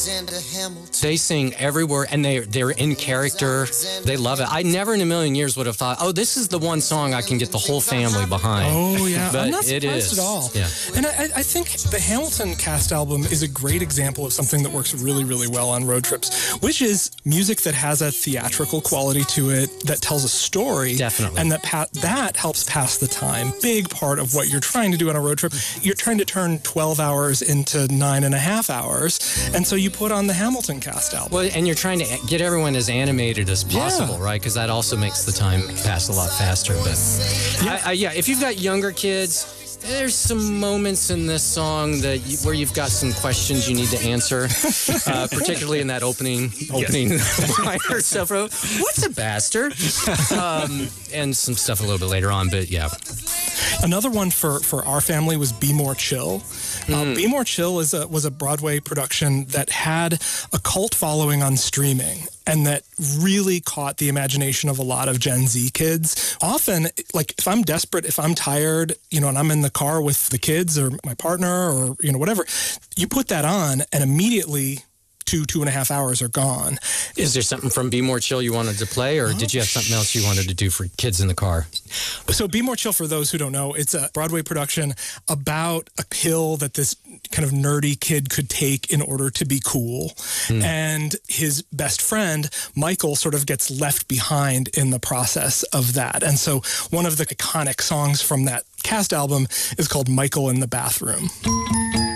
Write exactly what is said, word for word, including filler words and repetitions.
They sing every word, and they, they're in character. They love it. I never in a million years would have thought, oh, this is the one song I can get the whole family behind. Oh, yeah. But I'm not surprised it is. at all. Yeah. And I, I think the Hamilton cast album is a great example of something that works really, really well on road trips, which is music that has a theatrical quality to it, that tells a story. Definitely. And that pa- that helps pass the time. Big part of what you're trying to do on a road trip. You're trying to turn twelve hours into nine and a half hours. And so you put on the Hamilton cast album. Well, and you're trying to get everyone as animated as possible, yeah. right? Because that also makes the time pass a lot faster. But yeah. I, I, yeah, if you've got younger kids, there's some moments in this song that you, where you've got some questions you need to answer, uh, particularly in that opening opening yes. line or stuff. What's a bastard? Um, and some stuff a little bit later on, but yeah. Another one for, for our family was Be More Chill. Mm. Uh, Be More Chill is a, was a Broadway production that had a cult following on streaming, and that really caught the imagination of a lot of Gen Z kids. Often, like, if I'm desperate, if I'm tired, you know, and I'm in the car with the kids or my partner or, you know, whatever, you put that on and immediately two, two and a half hours are gone. Is there something from Be More Chill you wanted to play, or oh, did you have something else you wanted to do for kids in the car? So Be More Chill, for those who don't know, it's a Broadway production about a pill that this kind of nerdy kid could take in order to be cool. Mm. And his best friend, Michael, sort of gets left behind in the process of that. And so one of the iconic songs from that cast album is called Michael in the Bathroom.